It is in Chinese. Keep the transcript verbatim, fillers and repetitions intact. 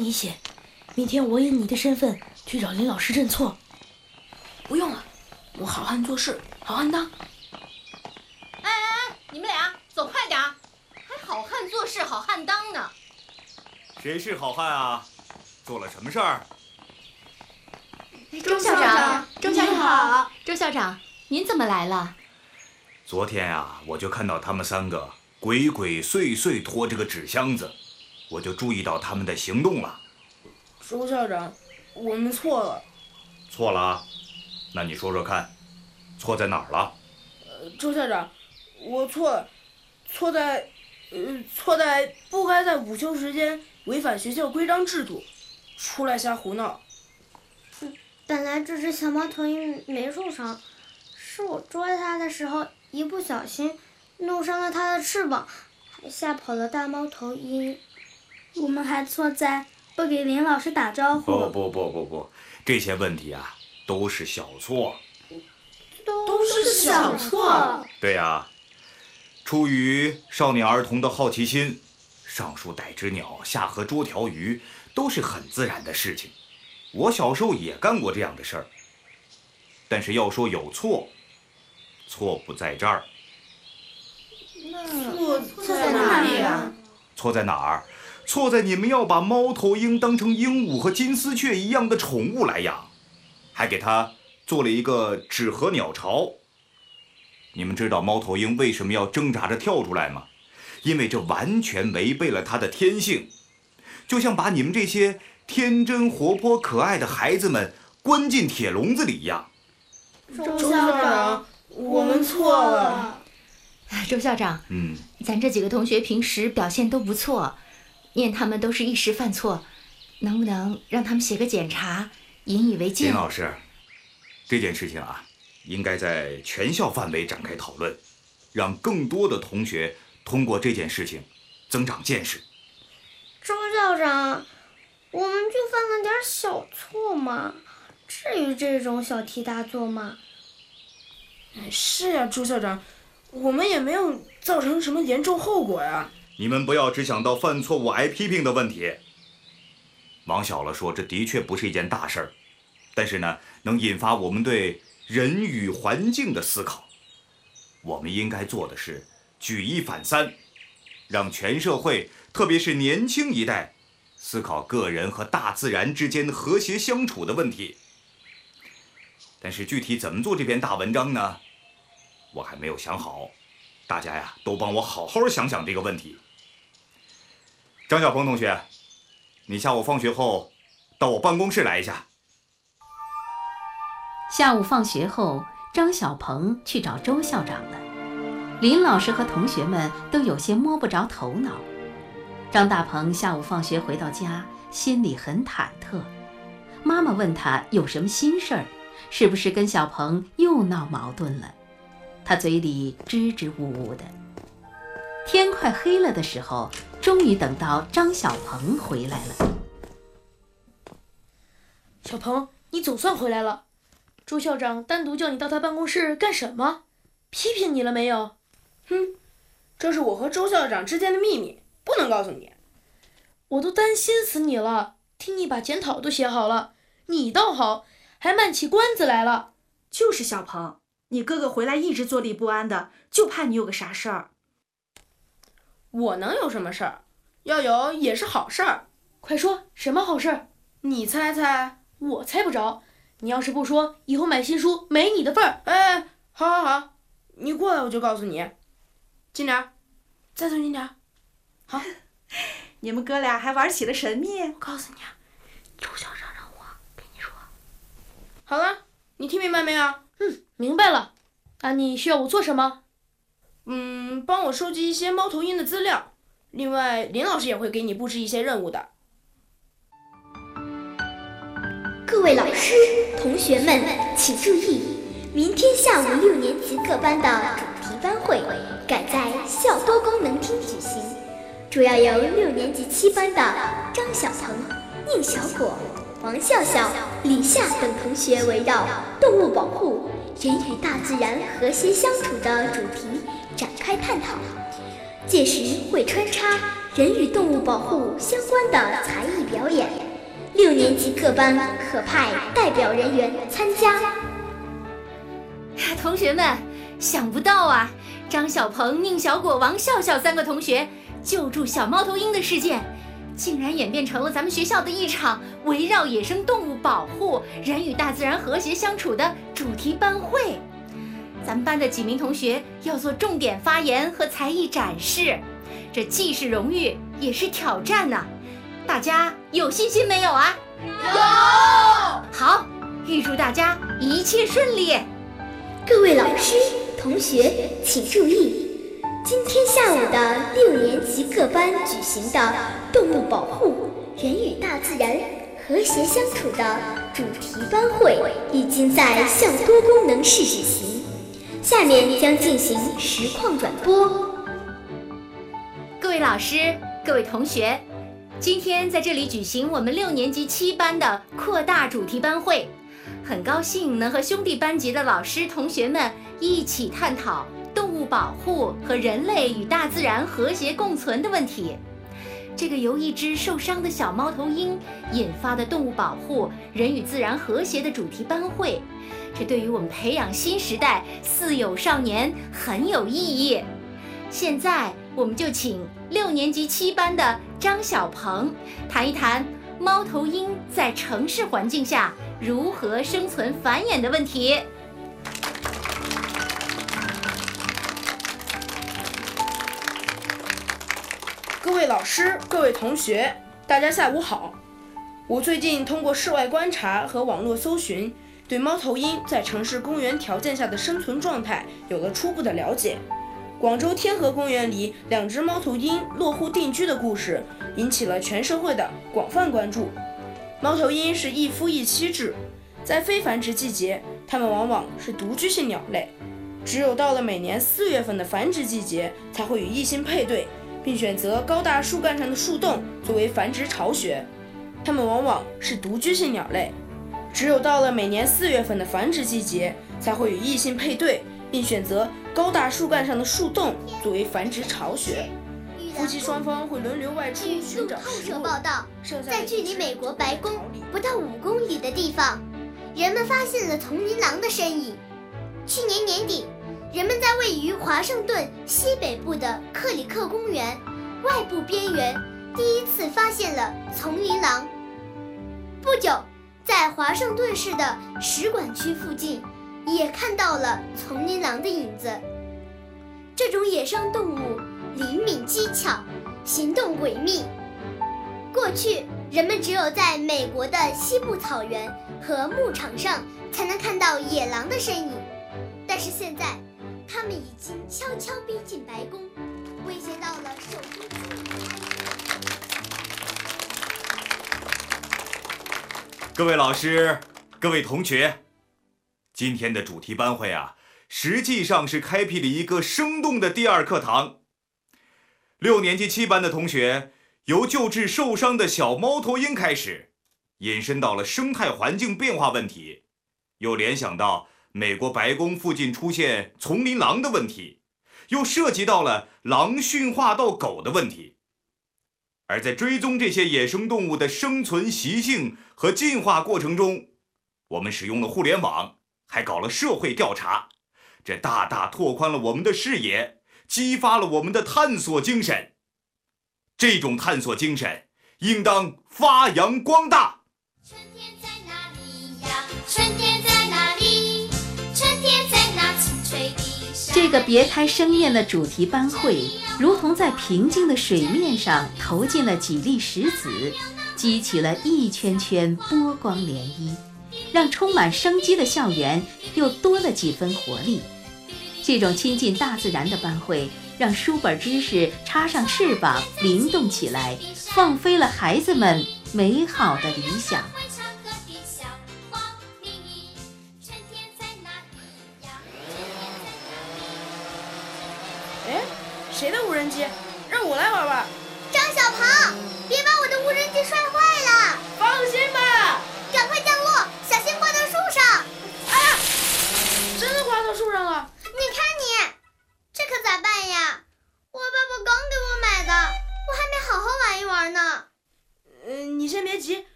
一些。明天我以你的身份去找林老师认错。 不用了，我好汉做事好汉当。 哎哎哎，你们俩走快点，还好汉做事好汉当呢。 谁是好汉啊？做了什么事儿？ 周校长，周校长好。周校长，您怎么来了？ 昨天啊，我就看到他们三个鬼鬼祟祟拖着个纸箱子，我就注意到他们的行动了。 周校长，我们错了。 错了啊？那你说说看，错在哪儿了？ 呃，周校长，我错了，错在，呃，错在不该在午休时间违反学校规章制度，出来瞎胡闹。 本来这只小猫头鹰没受伤，是我捉它的时候一不小心弄伤了它的翅膀，还吓跑了大猫头鹰。 我们还错在不给林老师打招呼。 不不不不不，这些问题啊都是小错。 都是小错。 对呀、啊，出于少年儿童的好奇心，上树逮只鸟，下河捉条鱼，都是很自然的事情。我小时候也干过这样的事儿，但是要说有错，错不在这儿。 错在哪里啊？ 错在哪儿？错在你们要把猫头鹰当成鹦鹉和金丝雀一样的宠物来养，还给它做了一个纸盒鸟巢。你们知道猫头鹰为什么要挣扎着跳出来吗？因为这完全违背了它的天性，就像把你们这些天真活泼可爱的孩子们关进铁笼子里一样。 周校长，我们错了。 周校长， 嗯， 咱这几个同学平时表现都不错，念他们都是一时犯错，能不能让他们写个检查，引以为戒？ 林老师，这件事情啊，应该在全校范围展开讨论，让更多的同学通过这件事情增长见识。 周校长，我们就犯了点小错嘛，至于这种小题大做吗？ 是呀，周校长，我们也没有造成什么严重后果呀。 你们不要只想到犯错误挨批评的问题。往小了说，这的确不是一件大事儿，但是呢，能引发我们对人与环境的思考。我们应该做的是举一反三，让全社会，特别是年轻一代，思考个人和大自然之间和谐相处的问题。但是具体怎么做这篇大文章呢？我还没有想好，大家呀都帮我好好想想这个问题。张晓鹏同学，你下午放学后到我办公室来一下。 下午放学后，张晓鹏去找周校长了。林老师和同学们都有些摸不着头脑。张大鹏下午放学回到家，心里很忐忑。妈妈问他有什么心事儿，是不是跟小鹏又闹矛盾了？他嘴里支支吾吾的。天快黑了的时候，终于等到张小鹏回来了。 小鹏，你总算回来了。周校长单独叫你到他办公室干什么？批评你了没有？ 哼，这是我和周校长之间的秘密，不能告诉你。 我都担心死你了，听你把检讨都写好了，你倒好，还卖起关子来了。 就是小鹏，你哥哥回来一直坐立不安的，就怕你有个啥事儿。 我能有什么事儿？要有也是好事儿。 快说，什么好事儿？ 你猜猜。 我猜不着。你要是不说，以后买新书没你的份儿。 哎，好好好，你过来我就告诉你。近点儿，再凑近点儿。好。 你们哥俩还玩起了神秘。 我告诉你啊，周校长让我跟你说。好了，你听明白没有？ 嗯，明白了。那你需要我做什么？ 嗯，帮我收集一些猫头鹰的资料。另外，林老师也会给你布置一些任务的。 各位老师、同学们，请注意，明天下午六年级各班的主题班会改在校多功能厅举行，主要由六年级七班的张小鹏、宁小果、王笑笑、李夏等同学围绕动物保护、人与大自然和谐相处的主题展开探讨。届时会穿插人与动物保护相关的才艺表演。 年级各班可派代表人员参加。 同学们，想不到啊，张小鹏、宁小果、王笑笑三个同学救助小猫头鹰的事件，竟然演变成了咱们学校的一场围绕野生动物保护、人与大自然和谐相处的主题班会。咱们班的几名同学要做重点发言和才艺展示，这既是荣誉，也是挑战呢、啊。大家有信心没有啊？ 有。 好，预祝大家一切顺利。 各位老师、同学请注意，今天下午的六年级各班举行的动物保护、人与大自然和谐相处的主题班会已经在校多功能室举行，下面将进行实况转播。 各位老师、各位同学，今天在这里举行我们六年级七班的扩大主题班会，很高兴能和兄弟班级的老师同学们一起探讨动物保护和人类与大自然和谐共存的问题。这个由一只受伤的小猫头鹰引发的动物保护、人与自然和谐的主题班会，这对于我们培养新时代四有少年很有意义。现在我们就请六年级七班的张小鹏谈一谈猫头鹰在城市环境下如何生存繁衍的问题。 各位老师、各位同学，大家下午好。我最近通过室外观察和网络搜寻，对猫头鹰在城市公园条件下的生存状态有了初步的了解。广州天河公园里两只猫头鹰落户定居的故事引起了全社会的广泛关注。猫头鹰是一夫一妻制，在非繁殖季节，它们往往是独居性鸟类，只有到了每年四月份的繁殖季节，才会与异性配对，并选择高大树干上的树洞作为繁殖巢穴。它们往往是独居性鸟类，只有到了每年四月份的繁殖季节，才会与异性配对，并选择高大树干上的树洞作为繁殖巢穴。夫妻双方会轮流外出寻找食物。 路透社报道，在距离美国白宫不到五公里的地方，人们发现了丛林狼的身影。去年年底，人们在位于华盛顿西北部的克里克公园外部边缘第一次发现了丛林狼。不久，在华盛顿市的使馆区附近也看到了丛林狼的影子。这种野生动物灵敏机巧，行动诡秘。过去，人们只有在美国的西部草原和牧场上才能看到野狼的身影，但是现在，它们已经悄悄逼近白宫，威胁到了首都居民的安全。 各位老师、各位同学，今天的主题班会啊，实际上是开辟了一个生动的第二课堂。六年级七班的同学由救治受伤的小猫头鹰开始，引申到了生态环境变化问题，又联想到美国白宫附近出现丛林狼的问题，又涉及到了狼驯化到狗的问题。而在追踪这些野生动物的生存习性和进化过程中，我们使用了互联网，还搞了社会调查，这大大拓宽了我们的视野，激发了我们的探索精神。这种探索精神应当发扬光大。 春天在哪里呀？春天在哪里？春天在那青翠的山。 这个别开生面的主题班会，如同在平静的水面上投进了几粒石子，激起了一圈圈波光涟漪，让充满生机的校园又多了几分活力。这种亲近大自然的班会，让书本知识插上翅膀，灵动起来，放飞了孩子们美好的理想。 哎，谁的无人机？让我来玩吧。 张小鹏，别把我的无人机摔坏